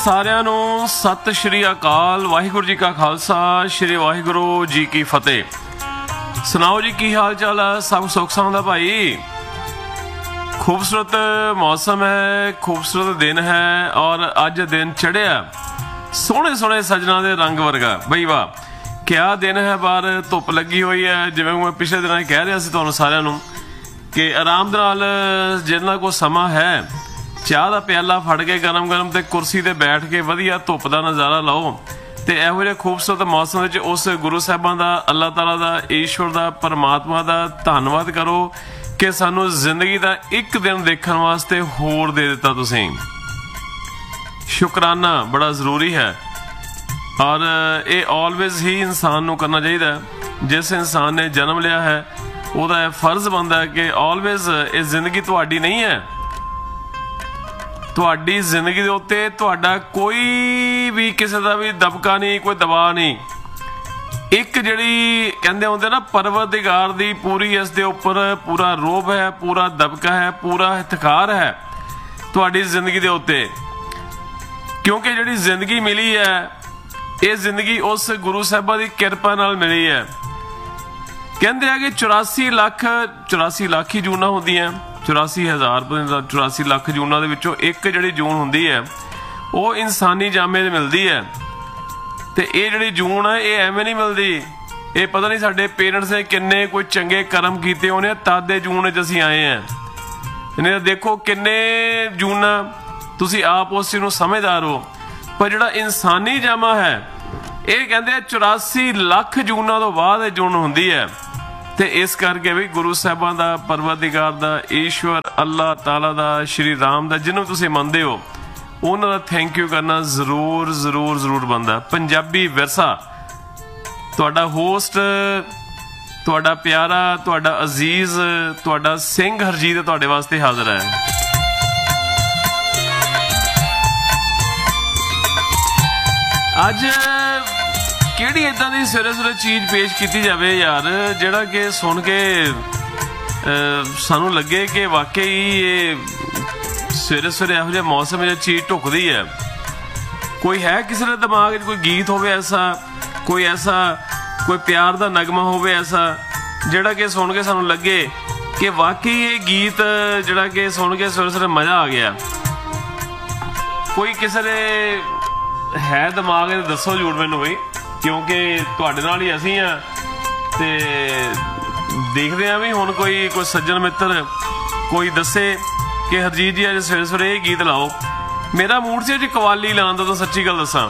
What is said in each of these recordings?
ਸਾਰਿਆਂ ਨੂੰ ਸਤਿ ਸ਼੍ਰੀ ਅਕਾਲ। ਵਾਹਿਗੁਰੂ ਜੀ ਕਾ ਖਾਲਸਾ, ਸ਼੍ਰੀ ਵਾਹਿਗੁਰੂ ਜੀ ਕੀ ਫਤਿਹ। ਸੁਣਾਓ ਜੀ, ਕੀ ਹਾਲ ਚਾਲ ਆ? ਸਭ ਸੁੱਖ ਸਾਂਦ ਆ ਭਾਈ? खूबसूरत मौसम है, खूबसूरत दिन है और अज दिन चढ़िया सोहने सोहने सजना दे रंग वर्गा। बई वाह, क्या दिन है। बाहर धुप लगी हुई है। जिवें मैं पिछले दिन कह रहा सी तुहानूं सारिआं नूं कि आराम नाल जिन्ना को समा है चाह दा प्याला फड़ के गरम गरम ते कुर्सी ते बैठ के वधिया धुप दा नज़ारा लाओ ते इहो जिहे खूबसूरत मौसम विच उस गुरु साहिबां दा, अल्लाह ताला दा, ईश्वर दा, परमात्मा दा धन्नवाद करो कि सानू जिंदगी का एक दिन देखने वास्ते होर दे दिता। तुसीं शुकराना बड़ा जरूरी है और ये ऑलवेज ही इंसान नू करना चाहिए। जिस इंसान ने जन्म लिया है उसका फर्ज बनता है कि ऑलवेज ये जिंदगी तुहाडी नहीं है। तुहाडी जिंदगी दे उत्ते तुहाडा कोई भी किसी का भी दबका नहीं, कोई दबाव नहीं। एक जिहड़ी कहंदे हुंदे ना परवरदिगार दी पूरी इस दे उपर पूरा रोब है, पूरा दबका है, पूरा इफ्तिखार है तुहाडी जिंदगी दे उत्ते, क्योंकि जिहड़ी जिंदगी मिली है ये जिंदगी उस गुरु साहिबा दी किरपा नाल मिली है। कहंदे आ कि 84 लाख ही जूना हुंदियां, 84 लाख जूना दे विचों एक जिहड़ी जून हुंदी है वो इंसानी जामे ते मिलदी है। ते ये जिहड़ी जून है ये एवें नहीं मिलती। ये पता नहीं साडे पेरेंट्स ने किन्ने कोई चंगे कर्म कीते होने तद जून च असीं आए हैं। नहीं देखो किन्ने जून तुसीं आप उस चीज़ नूं समझदार हो, पर जिहड़ा इंसानी जामा है ये कहंदे 84 लाख जूना तो बाद जून हुंदी है। ते इस करके भी गुरु साहिबां दा, परवरदिगार दा, ईश्वर अल्लाह ताला दा, श्री राम दा, जिन्हों तुसीं मनदे हो उन्हां दा थैंक यू करना जरूर जरूर जरूर बनदा। पंजाबी विरसा तुहाडा होस्ट, तुहाडा प्यारा, तुहाडा अजीज, तुहाडा सिंह हरजीत तुहाडे वास्ते हाजिर है। अज किहड़ी इदां दी सवेरे सवेरे चीज़ पेश की जाए यार, जिहड़ा कि सुन के सानू लगे कि वाकई ये सवेरे सवेरे इहो जिहा मौसम जो चीज़ ढुकदी है। कोई है किसी के दिमाग कोई गीत होवे ऐसा, कोई प्यार का नगमा होवे ऐसा जिहड़ा कि सुन के सानू लगे कि वाकई ये गीत जिहड़ा कि सुन के सवेरे सवेरे मज़ा आ गया। कोई किसी ने है दिमाग दसो जरूर मैनू बई, क्योंकि तुहाडे नाल ही असीं आ ते देखते हैं भी हुण कोई सज्जन मित्र कोई दसे कि हरजीत जी अज सवेरे सवेरे ये गीत लाओ। मेरा मूड से अज कवाली लाने का, तो सच्ची गल दसां।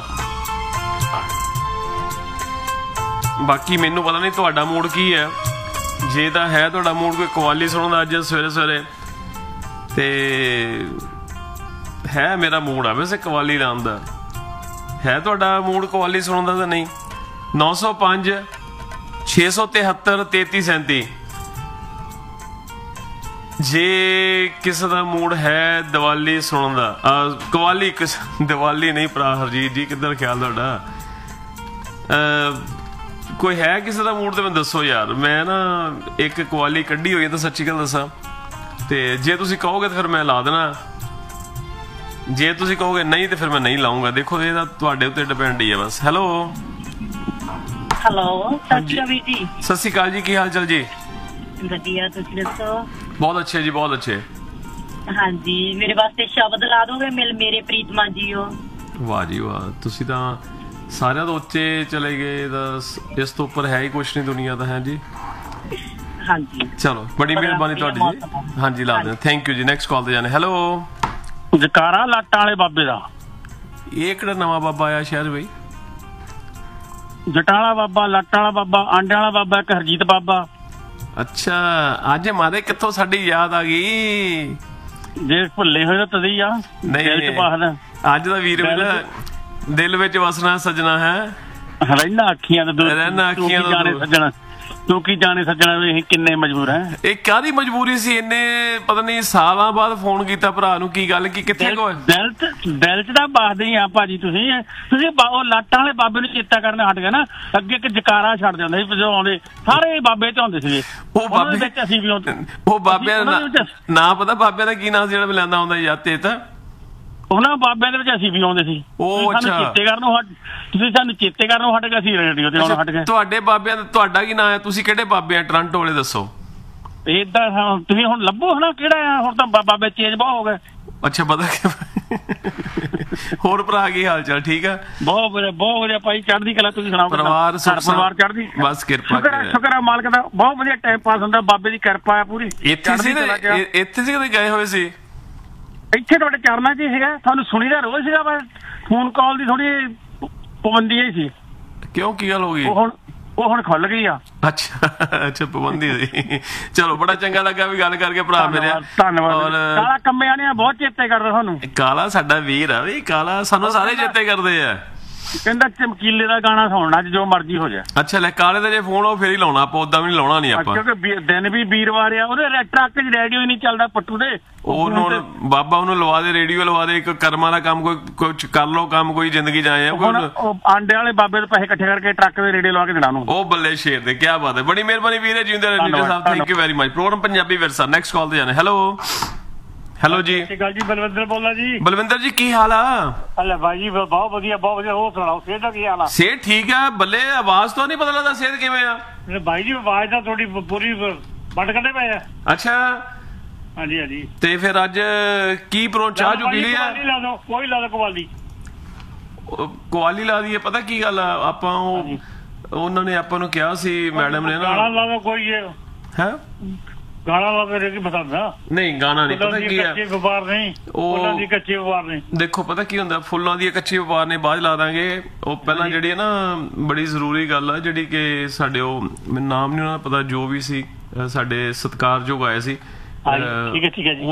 बाकी मैनू पता नहीं तुहाडा मूड की है। जे तां है तुहाडा मूड कोई कवाली सुनन दा अज सवेरे सवेरे ते है मेरा मूड आ वैसे कवाली लाने दा। है तुहाडा मूड कवाली सुनन दा तां नहीं? 905 673 3337 जे किसी का मूड है दिवाली सुनन दा, कवाली दिवाली नहीं भरा हरजीत जी, किधर ख्याल तुहाडा? कोई है किसी का मूड तो मैं दसो यार। मैं ना एक कवाली कड्ढी हुई है, तो सच्ची गल दसां ते जे तुसीं कहोगे तो फिर मैं ला देना, जे तुसीं कहोगे नहीं तो फिर मैं नहीं लाऊंगा। देखो ये तुहाडे उत्ते डिपेंड ही है बस। हैलो सत श्री अकाल जी, की हाल चाल जी? ਵਧੀਆ, ਤੁਸੀਂ ਦੱਸੋ? बहुत अच्छे जी, बहुत अच्छे। ਹਾਂਜੀ, ਮੇਰੇ ਵਾਸਤੇ ਸ਼ਬਦ ਲਾ ਦੋਗੇ ਮੇਰੇ ਪ੍ਰੀਤਮਾ ਜੀਓ? वाह जी वाह, ਤੁਸੀਂ ਤਾਂ ਸਾਰਿਆਂ ਤੋਂ ਉੱਚੇ ਚਲੇ ਗਏ। ਇਸ ਤੋਂ ਉੱਪਰ ਹੈ ਹੀ ਕੁਛ ਨਹੀਂ ਦੁਨੀਆ ਦਾ। ਹੈ ਜੀ, ਹਾਂਜੀ ਚਲੋ ਬੜੀ ਮਿਹਰਬਾਨੀ ਤੁਹਾਡੀ ਜੀ। ਹਾਂਜੀ ਲਾ ਦੇ, ਥੈਂਕ ਯੂ ਜੀ। ਨੈਕਸਟ ਕਾਲ ਤੇ ਜਾਣੇ। ਹੈਲੋ, ਜਕਾਰਾ ਲਾਟਾਂ ਵਾਲੇ ਬਾਬੇ ਦਾ। ਇਹ ਕਿਹੜਾ ਨਵਾਂ ਬਾਬਾ ਆਇਆ ਸ਼ਹਿਰ ਬਈ? ਜਟਾਂ ਵਾਲਾ ਬਾਬਾ, ਲਾਟਾਂ ਵਾਲਾ ਬਾਬਾ, ਆਂਡਿਆਂ ਵਾਲਾ ਬਾਬਾ, ਇੱਕ ਹਰਜੀਤ ਬਾਬਾ। ਅੱਛਾ, ਅੱਜ ਮਾਰੇ ਕਿੱਥੋਂ ਸਾਡੀ ਯਾਦ ਆ ਗਈ? ਜੇ ਭੁੱਲੇ ਹੋਏ ਤਾਂ ਤਦੀ ਆ ਨਹੀਂ, ਅੱਜ ਦਾ ਵੀਰ ਮੇਰਾ ਦਿਲ ਵਿੱਚ ਵਸਣਾ ਸੱਜਣਾ ਹੈ। ਰਹਿਣਾ ਅੱਖੀਆਂ ਤੋਂ ਦੂਰ, ਰਹਿਣਾ ਅੱਖੀਆਂ ਤੋਂ ਦੂਰ ਸੱਜਣਾ। ਤੂੰ ਕੀ ਜਾਣੇ ਸੱਜਣਾ ਵੀ ਅਸੀਂ ਕਿੰਨੇ ਮਜਬੂਰ ਹੈ। ਇਹ ਕਾਹਦੀ ਮਜਬੂਰੀ ਸੀ? ਇੰਨੇ ਪਤਾ ਨਹੀਂ ਸਾਲਾਂ ਬਾਅਦ ਫੋਨ ਕੀਤਾ ਭਰਾ ਨੂੰ, ਕੀ ਗੱਲ ਕੀ ਕਿੱਥੇ ਕੋ? ਦਿਲ ਚ ਤਾਂ ਬਾਸਦੇ ਹੀ ਆ ਭਾਜੀ। ਤੁਸੀਂ ਉਹ ਲਾਟਾਂ ਵਾਲੇ ਬਾਬੇ ਨੂੰ ਚੇਤਾ ਕਰਨ ਹਟ ਗਏ ਨਾ। ਅੱਗੇ ਇੱਕ ਜਕਾਰਾ ਛੱਡ ਜਾਂਦੇ ਸੀ ਜਦੋਂ ਆਉਂਦੇ, ਸਾਰੇ ਬਾਬੇ ਤੇ ਹੁੰਦੇ ਸੀਗੇ। ਉਹ ਬਾਬੇ ਵਿੱਚ ਅਸੀਂ ਵੀ ਉਹ ਬਾਬਿਆਂ ਦਾ ਨਾਂ ਪਤਾ? ਬਾਬਿਆਂ ਦਾ ਕੀ ਨਾਂ ਸੀ ਜਿਹੜਾ ਮੈਂ ਲੈਂਦਾ ਹੁੰਦਾ ਯਾਦ ਤੇ? ਤਾਂ ਉਹਨਾਂ ਬਾਬਿਆਂ ਦੇ ਵਿੱਚ ਅਸੀਂ ਵੀ ਆਉਂਦੇ ਸੀ। ਉਹ ਤੁਸੀਂ ਸਾਨੂੰ ਅੱਛਾ। ਚੇਤੇ ਕਰਨ ਨੂੰ ਤੁਸੀਂ ਸਾਨੂੰ ਚੇਤੇ ਕਰਨ ਨੂੰ ਹਟ ਗਏ, ਅਸੀਂ ਰੇਡੀਓ ਤੇ ਆਉਣ ਹਟ ਗਏ। ਤੁਹਾਡੇ ਬਾਬਿਆਂ ਦਾ ਤੁਹਾਡਾ ਕੀ ਨਾਂ ਹੈ? ਤੁਸੀਂ ਕਿਹੜੇ ਬਾਬੇ ਆ ਟੋਰਾਂਟੋ ਵਾਲੇ ਦੱਸੋ? ਏਦਾਂ ਤੁਸੀਂ ਹੁਣ ਲੱਭੋ ਹਨਾ ਕਿਹੜਾ ਆ, ਹੁਣ ਤਾਂ ਬਾਬੇ ਚੇਂਜ ਬਹੁਤ ਹੋ ਗਏ। ਅੱਛਾ ਪਤਾ ਕਿ ਹੋਰ ਭਰਾ ਕੀ ਹਾਲ ਚਾਲ? ਠੀਕ ਆ, ਬਹੁਤ ਵਧੀਆ ਭਾਈ, ਚੜ੍ਹਦੀ ਕਲਾ। ਤੁਸੀਂ ਸੁਣਾਓ? ਪਰਿਵਾਰ ਪਰਿਵਾਰ ਚੜ੍ਹਦੀ ਬਸ ਕਿਰਪਾ ਸ਼ੁਕਰ ਆ ਮਾਲਕ ਦਾ, ਬਹੁਤ ਵਧੀਆ ਟਾਈਮ ਪਾਸ ਹੁੰਦਾ, ਬਾਬੇ ਦੀ ਕਿਰਪਾ ਆ ਪੂਰੀ। ਇੱਥੇ ਸੀ ਕਦੇ ਗਏ ਹੋਏ ਸੀ? ਇੱਥੇ ਤੁਹਾਡੇ ਚਰਨਾਂ 'ਚ ਹੀ ਸੀਗਾ, ਤੁਹਾਨੂੰ ਸੁਣੀਦਾ ਰੋਜ਼ ਸੀਗਾ, ਬਸ ਫੋਨ ਕਾਲ ਦੀ ਥੋੜੀ ਪਾਬੰਦੀ ਹੀ ਸੀ। ਕਿਉਂ, ਕੀ ਗੱਲ ਹੋ ਗਈ? ਉਹ ਹੁਣ ਖੁੱਲ ਗਈ ਆ। ਅੱਛਾ ਪਾਬੰਦੀ ਸੀ। ਚਲੋ ਬੜਾ ਚੰਗਾ ਲੱਗਾ ਵੀ ਗੱਲ ਕਰਕੇ ਭਰਾ ਮੇਰੇ। ਧੰਨਵਾਦ। ਕਾਲਾ ਕੰਮਿਆਂ ਨੇ ਬਹੁਤ ਚੇਤੇ ਕਰਦਾ ਤੁਹਾਨੂੰ। ਕਾਲਾ ਸਾਡਾ ਵੀਰ ਆ ਵੀ, ਕਾਲਾ ਸਾਨੂੰ ਸਾਰੇ ਚੇਤੇ ਕਰਦੇ ਆ। ਕਹਿੰਦਾ ਚਮਕੀਲੇ ਦਾ ਗਾਣਾ ਸੁਣਨਾ ਜੋ ਮਰਜ਼ੀ ਹੋ ਜਾਏ। ਅੱਛਾ ਲੈ, ਕਾਲੇ ਦਾ ਜੇ ਫੋਨ ਉਹ ਫੇਰ ਹੀ ਲਾਉਣਾ ਆਪਾਂ, ਉਦਾਂ ਵੀ ਨਹੀਂ ਲਾਉਣਾ ਨਹੀਂ ਆਪਾਂ, ਕਿਉਂਕਿ ਦਿਨ ਵੀ ਵੀਰਵਾਰ ਆ, ਉਹਦੇ ਟਰੱਕ 'ਚ ਰੇਡੀਓ ਹੀ ਨਹੀਂ ਚੱਲਦਾ ਪੱਟੂ ਦੇ। ਉਹਨੂੰ ਬਾਬਾ ਉਹਨੂੰ ਲਵਾ ਦੇ, ਰੇਡੀਓ ਲਵਾ ਦੇ, ਇੱਕ ਕਰਮਾਂ ਦਾ ਕੰਮ ਕੋਈ ਕੁਝ ਕਰ ਲੋ, ਕੰਮ ਕੋਈ ਜ਼ਿੰਦਗੀ ਜਾਏ। ਹੁਣ ਉਹ ਆਂਡੇ ਵਾਲੇ ਬਾਬੇ ਦੇ ਪੈਸੇ ਇਕੱਠੇ ਕਰਕੇ ਟਰੱਕ ਦੇ ਰੇਡੀਓ ਲਵਾ ਕੇ ਦੇਣਾ ਨੂੰ। ਉਹ ਬੱਲੇ ਸ਼ੇਰ ਦੇ, ਕੀ ਬਾਤ ਹੈ, ਬੜੀ ਮਿਹਰਬਾਨੀ ਵੀਰੇ, ਜਿੰਦੇ ਰਹਿ ਸਾਹਿਬ, thank you very much. Programme Punjabi ਵਿਰਸਾ, ਨੈਕਸਟ ਕਾਲ ਤੇ ਜਾਣਾ। ਹੈਲੋ ਜੀ। ਸਤਿ ਸ਼੍ਰੀ ਅਕਾਲ ਜੀ, ਬਲਵਿੰਦਰ ਬੋਲਦਾ ਜੀ। ਬਲਵਿੰਦਰ ਜੀ ਕੀ ਹਾਲ ਆ? ਹਲੇ ਭਾਈ ਜੀ ਬਹੁਤ ਵਧੀਆ ਹੋਰ ਸੁਣਾਓ, ਸਿਹਤ ਦਾ ਕੀ ਹਾਲ ਆ? ਸਿਹਤ ਠੀਕ ਆ ਬੱਲੇ, ਆਵਾਜ਼ ਤੋਂ ਨਹੀਂ ਪਤਾ ਲੱਗਦਾ ਸਿਹਤ ਕਿਵੇਂ ਆ। ਭਾਈ ਜੀ ਆਵਾਜ਼ ਤਾਂ ਤੁਹਾਡੀ ਪੂਰੀ ਵੱਟ ਕੱਢੇ ਪਏ ਆ। ਅੱਛਾ ਹਾਂਜੀ। ਤੇ ਫਿਰ ਅੱਜ ਕੀ ਚਾਹ ਜੋ ਪੀ ਲਈ ਆ? ਕੋਈ ਲਾ ਦੋ ਕੁਆਲੀ ਲਾ ਦਈਏ। ਪਤਾ ਕੀ ਗੱਲ ਆ, ਆਪਾਂ ਉਹਨਾਂ ਨੇ ਆਪਾਂ ਨੂੰ ਕਿਹਾ ਸੀ, ਮੈਡਮ ਨੇ ਨਾ, ਗਾਣਾ ਲਾ ਦੋ ਕੋਈ ਹੈ ਗਾਣਾ ਲਾ ਕੇ ਕੀ ਬਤਾਉਂਦਾ? ਨਹੀਂ ਗਾਣਾ ਨਹੀਂ, ਪਤਾ ਕੀ ਆ, ਕੱਚੇ ਵਪਾਰ ਨਹੀਂ, ਉਹਨਾਂ ਦੀ ਕੱਚੇ ਵਪਾਰ ਨਹੀਂ। ਦੇਖੋ ਪਤਾ ਕੀ ਹੁੰਦਾ, ਫੁੱਲਾਂ ਦੀ ਕੱਚੇ ਵਪਾਰ ਨੇ ਬਾਅਦ ਲਾ ਦਾਂਗੇ। ਉਹ ਪਹਿਲਾਂ ਜਿਹੜੀ ਹੈ ਨਾ ਬੜੀ ਜ਼ਰੂਰੀ ਗੱਲ ਆ, ਜਿਹੜੀ ਕਿ ਸਾਡੇ ਉਹ ਮੈਨੂੰ ਨਾਮ ਨਹੀਂ ਉਹਨਾਂ ਦਾ ਪਤਾ, ਜੋ ਵੀ ਸੀ ਸਾਡੇ ਸਤਿਕਾਰਯੋਗ ਆਏ ਸੀ। ਠੀਕ ਹੈ ਜੀ।